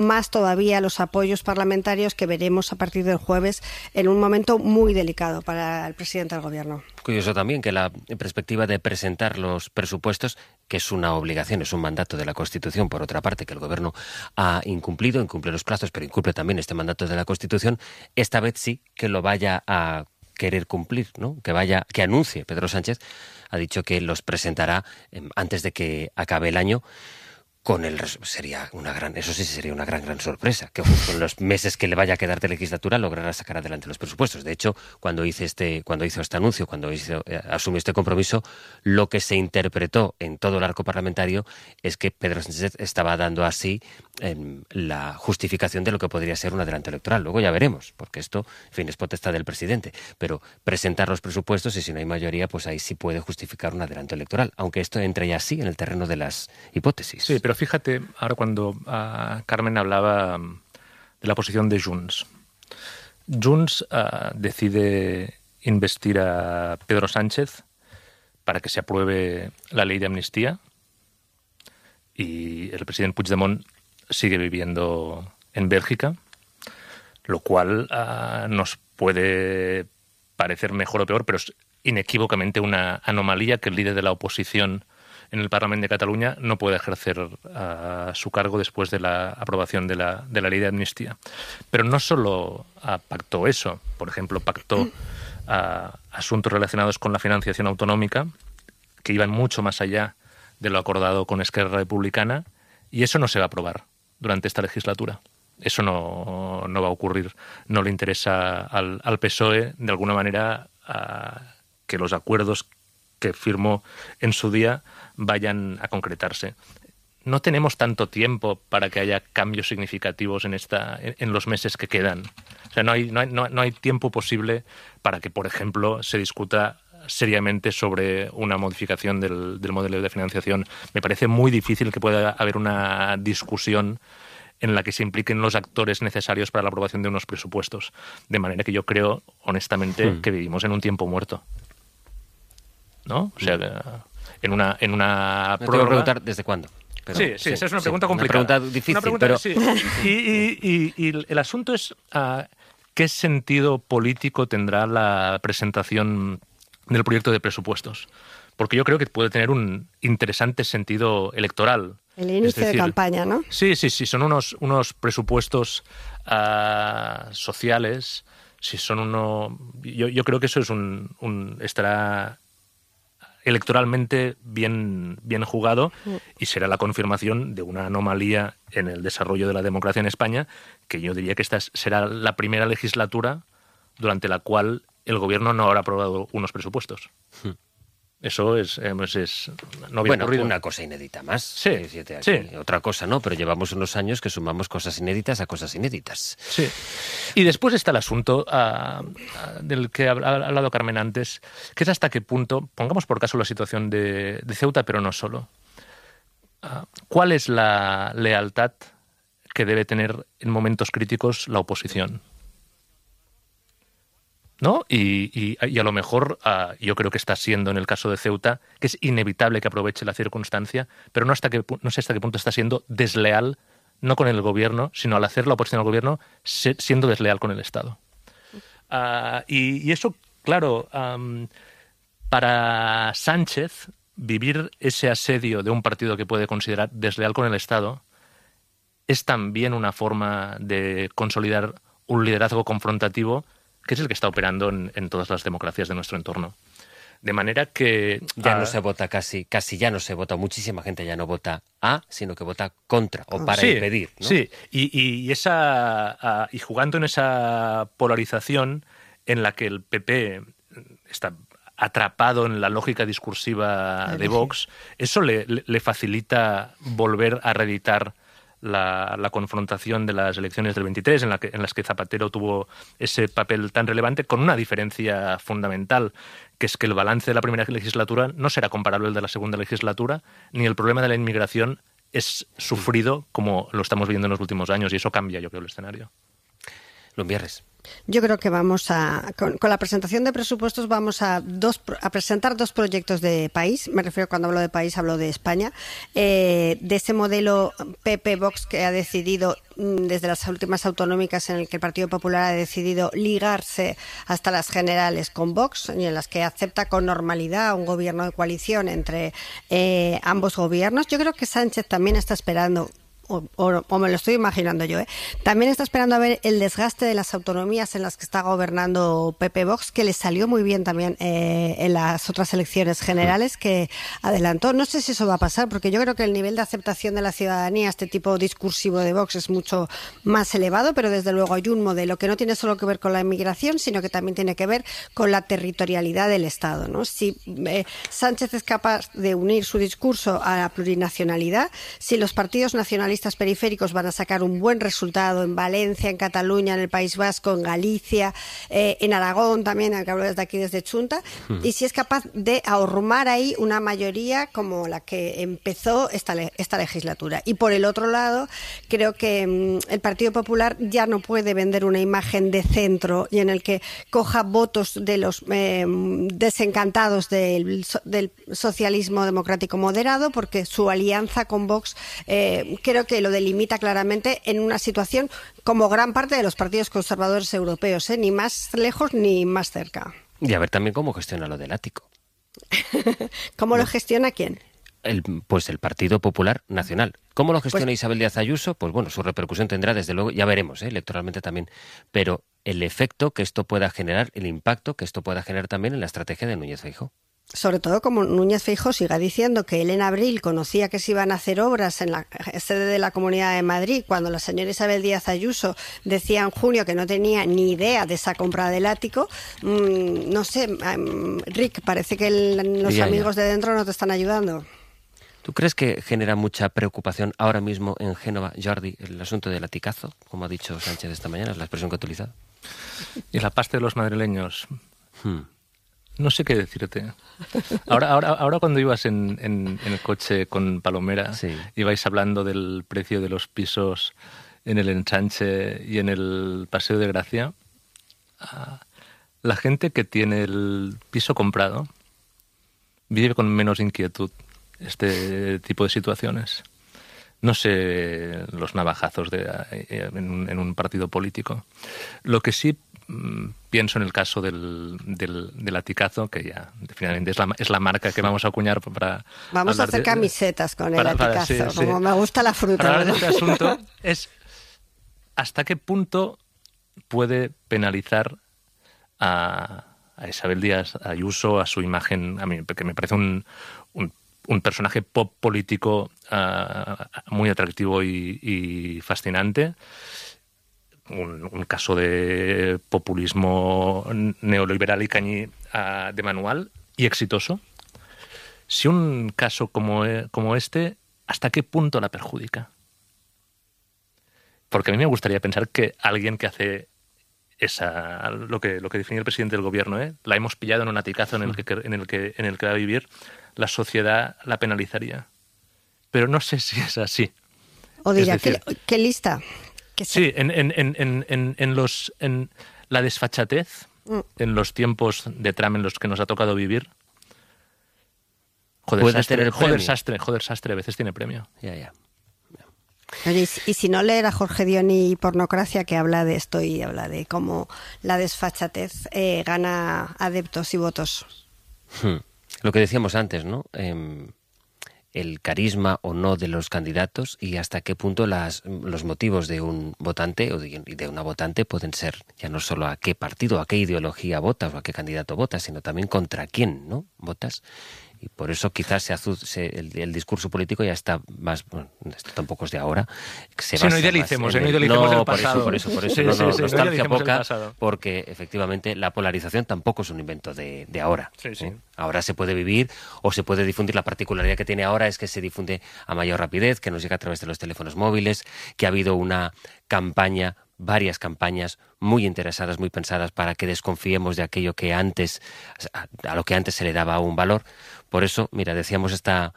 más todavía los apoyos parlamentarios que veremos a partir del jueves en un momento muy delicado para el presidente del Gobierno. Curioso también que la perspectiva de presentar los presupuestos, que es una obligación, es un mandato de la Constitución, por otra parte, que el Gobierno ha incumple los plazos, pero incumple también este mandato de la Constitución, esta vez sí que lo vaya a querer cumplir, ¿no? Que anuncie. Pedro Sánchez ha dicho que los presentará antes de que acabe el año. Sería una gran sorpresa, que justo en los meses que le vaya a quedar de legislatura logrará sacar adelante los presupuestos. De hecho, cuando hizo este anuncio, asumió este compromiso, lo que se interpretó en todo el arco parlamentario es que Pedro Sánchez estaba dando así la justificación de lo que podría ser un adelanto electoral. Luego ya veremos, porque esto, en fin, es potestad del presidente. Pero presentar los presupuestos, y si no hay mayoría, pues ahí sí puede justificar un adelanto electoral, aunque esto entre ya sí en el terreno de las hipótesis. Sí, pero fíjate, ahora cuando Carmen hablaba de la posición de Junts. Junts decide investir a Pedro Sánchez para que se apruebe la ley de amnistía y el presidente Puigdemont sigue viviendo en Bélgica, lo cual nos puede parecer mejor o peor, pero es inequívocamente una anomalía que el líder de la oposición en el Parlamento de Cataluña no puede ejercer su cargo después de la aprobación de la ley de amnistía. Pero no solo pactó eso, por ejemplo, pactó asuntos relacionados con la financiación autonómica, que iban mucho más allá de lo acordado con Esquerra Republicana, y eso no se va a aprobar durante esta legislatura. Eso no va a ocurrir. No le interesa al PSOE, de alguna manera, que los acuerdos que firmó en su día vayan a concretarse. No tenemos tanto tiempo para que haya cambios significativos en los meses que quedan. O sea, no hay tiempo posible para que, por ejemplo, se discuta seriamente sobre una modificación del modelo de financiación. Me parece muy difícil que pueda haber una discusión en la que se impliquen los actores necesarios para la aprobación de unos presupuestos. De manera que yo creo, honestamente, que vivimos en un tiempo muerto, ¿no? O sea, en una prórroga. Me tengo que preguntar desde cuándo. Pero, sí, esa es una pregunta complicada. Una pregunta difícil, pero... Sí. Y el asunto es qué sentido político tendrá la presentación del proyecto de presupuestos. Porque yo creo que puede tener un interesante sentido electoral. El inicio de campaña, ¿no? Sí, son unos presupuestos sociales. Si son yo creo que eso es estará electoralmente bien jugado y será la confirmación de una anomalía en el desarrollo de la democracia en España, que yo diría que esta será la primera legislatura durante la cual el gobierno no habrá aprobado unos presupuestos. Eso no había ocurrido. Una cosa inédita más. Sí. Otra cosa no, pero llevamos unos años que sumamos cosas inéditas a cosas inéditas. Sí. Y después está el asunto del que ha hablado Carmen antes, que es hasta qué punto, pongamos por caso la situación de Ceuta, pero no solo. ¿Cuál es la lealtad que debe tener en momentos críticos la oposición? ¿No? Y a lo mejor yo creo que está siendo en el caso de Ceuta, que es inevitable que aproveche la circunstancia, pero no sé hasta qué punto está siendo desleal, no con el gobierno, sino al hacer la oposición al gobierno, siendo desleal con el Estado. Y eso, claro, para Sánchez, vivir ese asedio de un partido que puede considerar desleal con el Estado es también una forma de consolidar un liderazgo confrontativo que es el que está operando en todas las democracias de nuestro entorno. De manera que... Ya no se vota casi ya no se vota, muchísima gente ya no vota sino que vota contra o para impedir, ¿no? Sí, y jugando en esa polarización en la que el PP está atrapado en la lógica discursiva de Vox, eso le facilita volver a reeditar la confrontación de las elecciones del 23, en las que Zapatero tuvo ese papel tan relevante, con una diferencia fundamental, que es que el balance de la primera legislatura no será comparable al de la segunda legislatura, ni el problema de la inmigración es sufrido como lo estamos viendo en los últimos años, y eso cambia, yo creo, el escenario. Lumbierres. Yo creo que con la presentación de presupuestos vamos a presentar dos proyectos de país. Me refiero, cuando hablo de país, hablo de España. De ese modelo PP-Vox que ha decidido, desde las últimas autonómicas, en el que el Partido Popular ha decidido ligarse hasta las generales con Vox, y en las que acepta con normalidad un gobierno de coalición entre ambos gobiernos. Yo creo que Sánchez también está esperando, o me lo estoy imaginando yo, también está esperando a ver el desgaste de las autonomías en las que está gobernando PP-Vox, que le salió muy bien también en las otras elecciones generales que adelantó. No sé si eso va a pasar, porque yo creo que el nivel de aceptación de la ciudadanía a este tipo discursivo de Vox es mucho más elevado, pero desde luego hay un modelo que no tiene solo que ver con la inmigración, sino que también tiene que ver con la territorialidad del Estado, ¿no? Si Sánchez es capaz de unir su discurso a la plurinacionalidad, si los partidos nacionalistas periféricos van a sacar un buen resultado en Valencia, en Cataluña, en el País Vasco, en Galicia, en Aragón también, al que hablo desde aquí, desde Chunta, y si es capaz de ahormar ahí una mayoría como la que empezó esta legislatura. Y por el otro lado, creo que el Partido Popular ya no puede vender una imagen de centro y en el que coja votos de los desencantados del socialismo democrático moderado, porque su alianza con Vox creo que lo delimita claramente en una situación como gran parte de los partidos conservadores europeos, ni más lejos ni más cerca. Y a ver también cómo gestiona lo del ático. ¿Cómo lo gestiona quién? Pues el Partido Popular Nacional. ¿Cómo lo gestiona Isabel Díaz Ayuso? Pues bueno, su repercusión tendrá, desde luego, ya veremos, electoralmente también, pero el efecto que esto pueda generar, el impacto que esto pueda generar también en la estrategia de Núñez Feijóo. Sobre todo como Núñez Feijóo siga diciendo que él en abril conocía que se iban a hacer obras en la sede de la Comunidad de Madrid, cuando la señora Isabel Díaz Ayuso decía en junio que no tenía ni idea de esa compra del ático. No sé, Rick, parece que los amigos de dentro no te están ayudando. ¿Tú crees que genera mucha preocupación ahora mismo en Génova, Jordi, el asunto del aticazo, como ha dicho Sánchez esta mañana, es la expresión que ha utilizado? Y la pasta de los madrileños. No sé qué decirte. Ahora cuando ibas en el coche con Palomera, sí, ibais hablando del precio de los pisos en el Ensanche y en el Paseo de Gracia. La gente que tiene el piso comprado vive con menos inquietud este tipo de situaciones. No sé los navajazos en un partido político. Lo que sí pienso en el caso del aticazo, que ya finalmente es la marca que vamos a acuñar para... Vamos a hacer camisetas con el aticazo, sí, como me gusta la fruta. Para hablar de este asunto es hasta qué punto puede penalizar a Isabel Díaz Ayuso, a su imagen, a mí, que me parece un personaje pop político muy atractivo y fascinante. Un caso de populismo neoliberal y cañí de manual y exitoso. Si un caso como este, ¿hasta qué punto la perjudica? Porque a mí me gustaría pensar que alguien que hace lo que define el presidente del gobierno, la hemos pillado en un aticazo en el que va a vivir, la sociedad la penalizaría. Pero no sé si es así. O dirá, ¿qué lista? Sí, en la desfachatez, en los tiempos de Trump en los que nos ha tocado vivir. Joder, Sastre, a veces tiene premio. Ya. Y si no leer a Jorge Dioni Pornocracia, que habla de esto y habla de cómo la desfachatez gana adeptos y votos. Lo que decíamos antes, ¿no? El carisma o no de los candidatos y hasta qué punto los motivos de un votante o de una votante pueden ser ya no solo a qué partido, a qué ideología votas o a qué candidato votas, sino también contra quién, ¿no?, votas. Y por eso quizás el discurso político ya está más... Bueno, esto tampoco es de ahora. No idealicemos el pasado. Por eso. Nostalgia poca, porque efectivamente la polarización tampoco es un invento de ahora. Sí. Ahora se puede vivir o se puede difundir. La particularidad que tiene ahora es que se difunde a mayor rapidez, que nos llega a través de los teléfonos móviles, que ha habido varias campañas muy interesadas, muy pensadas para que desconfiemos de aquello que a lo que antes se le daba un valor. Por eso, mira, decíamos esta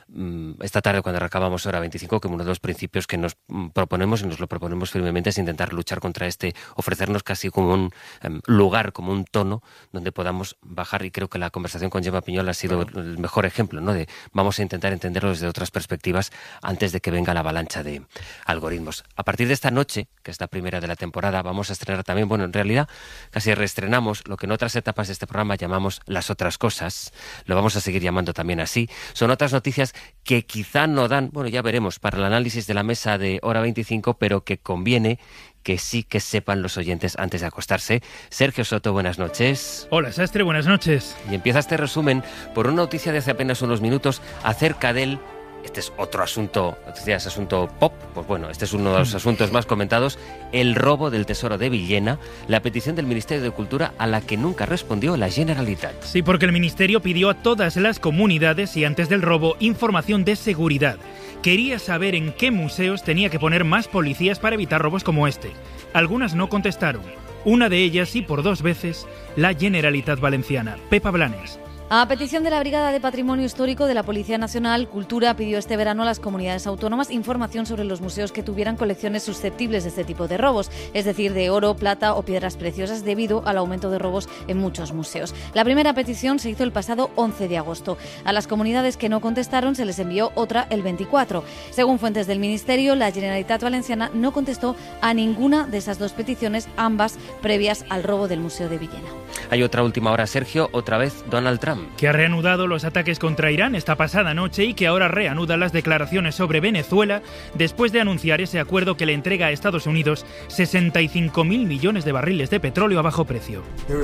esta tarde cuando acabamos Hora 25, que uno de los principios que nos proponemos, y nos lo proponemos firmemente, es intentar luchar contra ofrecernos casi como un lugar, como un tono donde podamos bajar, y creo que la conversación con Gemma Piñol ha sido el mejor ejemplo, ¿no? De vamos a intentar entenderlo desde otras perspectivas antes de que venga la avalancha de algoritmos. A partir de esta noche, que es la primera de la temporada, vamos a estrenar también, en realidad casi reestrenamos lo que en otras etapas de este programa llamamos las otras cosas, lo vamos a seguir llamando también así. Son otras noticias que quizá no dan, ya veremos, para el análisis de la mesa de Hora 25, pero que conviene que sí que sepan los oyentes antes de acostarse. Sergio Soto, buenas noches. Hola, Sastre, buenas noches. Y empieza este resumen por una noticia de hace apenas unos minutos acerca del... Este es otro asunto, decías asunto pop, este es uno de los asuntos más comentados, el robo del Tesoro de Villena, la petición del Ministerio de Cultura a la que nunca respondió la Generalitat. Sí, porque el Ministerio pidió a todas las comunidades y antes del robo información de seguridad. Quería saber en qué museos tenía que poner más policías para evitar robos como este. Algunas no contestaron. Una de ellas, y por 2 veces, la Generalitat Valenciana. Pepa Blanes. A petición de la Brigada de Patrimonio Histórico de la Policía Nacional, Cultura pidió este verano a las comunidades autónomas información sobre los museos que tuvieran colecciones susceptibles de este tipo de robos, es decir, de oro, plata o piedras preciosas, debido al aumento de robos en muchos museos. La primera petición se hizo el pasado 11 de agosto. A las comunidades que no contestaron se les envió otra el 24. Según fuentes del Ministerio, la Generalitat Valenciana no contestó a ninguna de esas 2 peticiones, ambas previas al robo del Museo de Villena. Hay otra última hora, Sergio, otra vez Donald Trump, que ha reanudado los ataques contra Irán esta pasada noche y que ahora reanuda las declaraciones sobre Venezuela después de anunciar ese acuerdo que le entrega a Estados Unidos 65.000 millones de barriles de petróleo a bajo precio.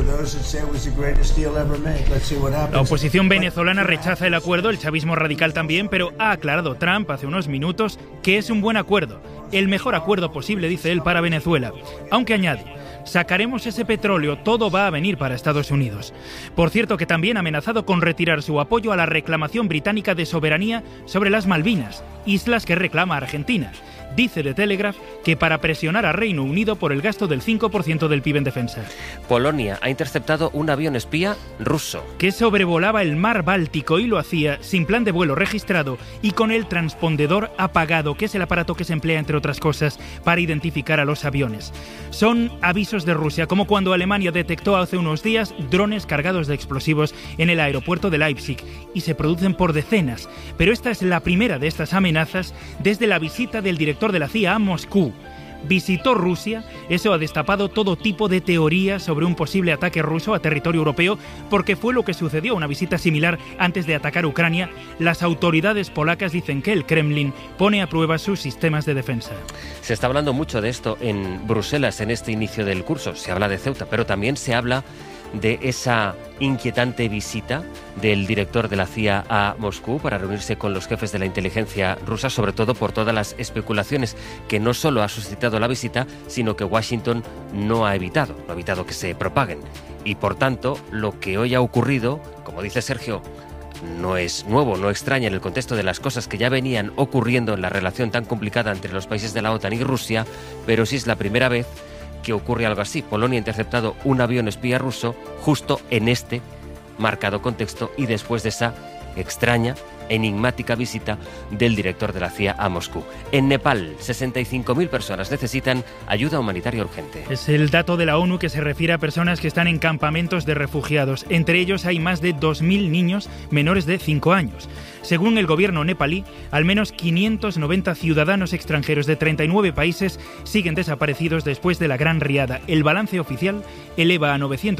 La oposición venezolana rechaza el acuerdo, el chavismo radical también, pero ha aclarado Trump hace unos minutos que es un buen acuerdo, el mejor acuerdo posible, dice él, para Venezuela, aunque añade: sacaremos ese petróleo, todo va a venir para Estados Unidos. Por cierto, que también ha amenazado con retirar su apoyo a la reclamación británica de soberanía sobre las Malvinas, islas que reclama Argentina. Dice The Telegraph que para presionar a Reino Unido por el gasto del 5% del PIB en defensa. Polonia ha interceptado un avión espía ruso que sobrevolaba el mar Báltico y lo hacía sin plan de vuelo registrado y con el transpondedor apagado, que es el aparato que se emplea, entre otras cosas, para identificar a los aviones. Son avisos de Rusia, como cuando Alemania detectó hace unos días drones cargados de explosivos en el aeropuerto de Leipzig, y se producen por decenas. Pero esta es la primera de estas amenazas desde la visita del director de la CIA a Moscú. Visitó Rusia, eso ha destapado todo tipo de teorías sobre un posible ataque ruso a territorio europeo, porque fue lo que sucedió a una visita similar antes de atacar Ucrania. Las autoridades polacas dicen que el Kremlin pone a prueba sus sistemas de defensa. Se está hablando mucho de esto en Bruselas en este inicio del curso. Se habla de Ceuta, pero también se habla de esa inquietante visita del director de la CIA a Moscú para reunirse con los jefes de la inteligencia rusa, sobre todo por todas las especulaciones que no solo ha suscitado la visita, sino que Washington no ha evitado que se propaguen. Y por tanto, lo que hoy ha ocurrido, como dice Sergio, no es nuevo, no extraña en el contexto de las cosas que ya venían ocurriendo en la relación tan complicada entre los países de la OTAN y Rusia, pero sí es la primera vez que ocurre algo así. Polonia ha interceptado un avión espía ruso justo en este marcado contexto y después de esa extraña, enigmática visita del director de la CIA a Moscú. En Nepal, 65.000 personas necesitan ayuda humanitaria urgente. Es el dato de la ONU que se refiere a personas que están en campamentos de refugiados. Entre ellos hay más de 2.000 niños menores de 5 años. Según el gobierno nepalí, al menos 590 ciudadanos extranjeros de 39 países siguen desaparecidos después de la gran riada. El balance oficial eleva a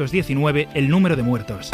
919 el número de muertos.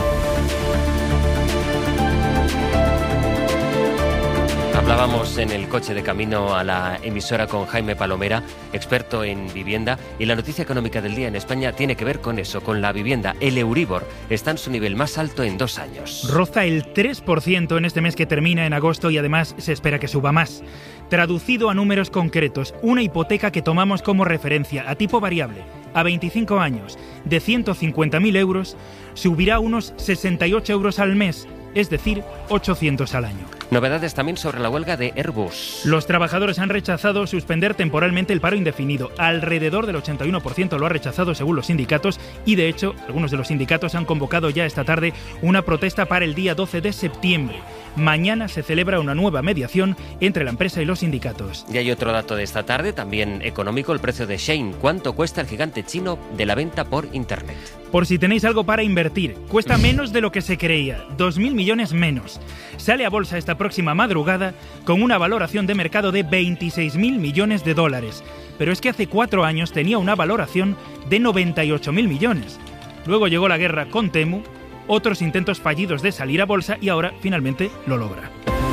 Hablábamos en el coche de camino a la emisora con Jaime Palomera, experto en vivienda, y la noticia económica del día en España tiene que ver con eso, con la vivienda. El Euribor está en su nivel más alto en 2 años. Roza el 3% en este mes que termina en agosto y además se espera que suba más. Traducido a números concretos, una hipoteca que tomamos como referencia a tipo variable a 25 años de 150.000 euros subirá unos 68 euros al mes, es decir, 800 al año. Novedades también sobre la huelga de Airbus. Los trabajadores han rechazado suspender temporalmente el paro indefinido. Alrededor del 81% lo ha rechazado según los sindicatos y, de hecho, algunos de los sindicatos han convocado ya esta tarde una protesta para el día 12 de septiembre. Mañana se celebra una nueva mediación entre la empresa y los sindicatos. Y hay otro dato de esta tarde, también económico, el precio de Shein. ¿Cuánto cuesta el gigante chino de la venta por Internet? Por si tenéis algo para invertir, cuesta menos de lo que se creía, 2.000 millones menos. Sale a bolsa esta próxima madrugada con una valoración de mercado de 26.000 millones de dólares. Pero es que hace 4 años tenía una valoración de 98.000 millones. Luego llegó la guerra con Temu, otros intentos fallidos de salir a bolsa y ahora finalmente lo logra.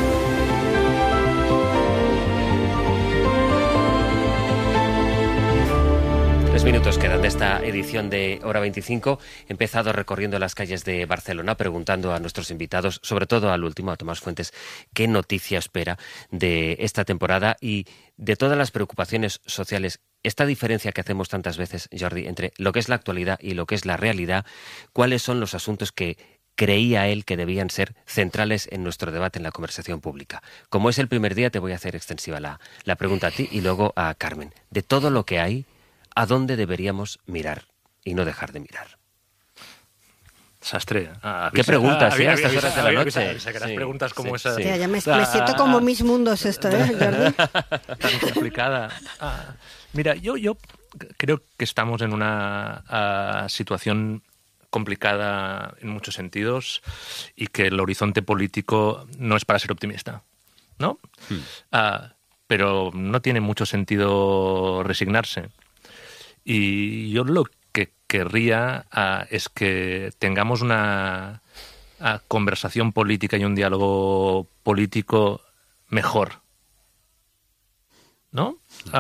Minutos quedan de esta edición de Hora 25. He empezado recorriendo las calles de Barcelona preguntando a nuestros invitados, sobre todo al último, a Tomás Fuentes, qué noticia espera de esta temporada y de todas las preocupaciones sociales. Esta diferencia que hacemos tantas veces, Jordi, entre lo que es la actualidad y lo que es la realidad, ¿cuáles son los asuntos que creía él que debían ser centrales en nuestro debate, en la conversación pública? Como es el primer día, te voy a hacer extensiva la pregunta a ti y luego a Carmen. De todo lo que hay, ¿a dónde deberíamos mirar y no dejar de mirar? Sastre. ¿Qué preguntas a estas horas de la noche? Preguntas como esas. Ya me siento como mis mundos esto, Jordi. Tan complicada. Mira, yo creo que estamos en una situación complicada en muchos sentidos y que el horizonte político no es para ser optimista, ¿no? Pero no tiene mucho sentido resignarse. Y yo lo que querría es que tengamos una conversación política y un diálogo político mejor, ¿no?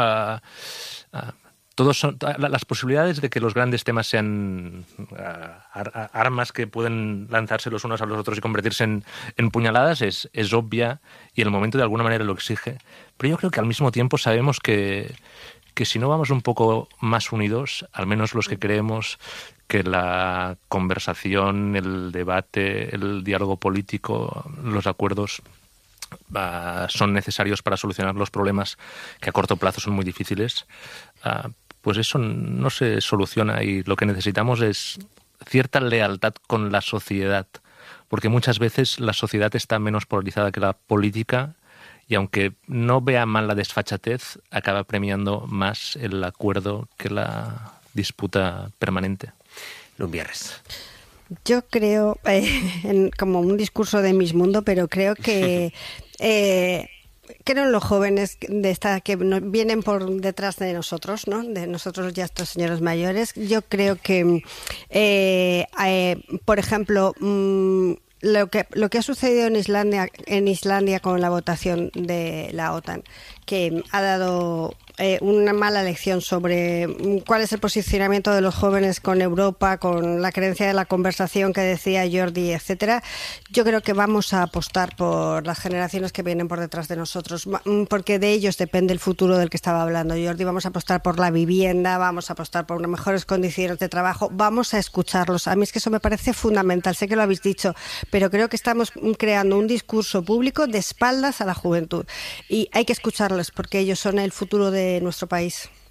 Las posibilidades de que los grandes temas sean armas que pueden lanzarse los unos a los otros y convertirse en puñaladas es obvia y el momento de alguna manera lo exige. Pero yo creo que al mismo tiempo sabemos que si no vamos un poco más unidos, al menos los que creemos que la conversación, el debate, el diálogo político, los acuerdos son necesarios para solucionar los problemas que a corto plazo son muy difíciles, pues eso no se soluciona y lo que necesitamos es cierta lealtad con la sociedad, porque muchas veces la sociedad está menos polarizada que la política. Y aunque no vea mal la desfachatez, acaba premiando más el acuerdo que la disputa permanente. Lumbierres. Yo creo, como un discurso de Miss Mundo, pero creo que creo en los jóvenes que vienen por detrás de nosotros, ¿no? De nosotros ya estos señores mayores. Yo creo que, por ejemplo, lo que ha sucedido en Islandia con la votación de la OTAN, que ha dado una mala lección sobre cuál es el posicionamiento de los jóvenes con Europa, con la creencia de la conversación que decía Jordi, etcétera. Yo creo que vamos a apostar por las generaciones que vienen por detrás de nosotros, porque de ellos depende el futuro del que estaba hablando Jordi. Vamos a apostar por la vivienda, vamos a apostar por unas mejores condiciones de trabajo, vamos a escucharlos. A mí es que eso me parece fundamental, sé que lo habéis dicho, pero creo que estamos creando un discurso público de espaldas a la juventud y hay que escucharlos porque ellos son el futuro de nuestro país.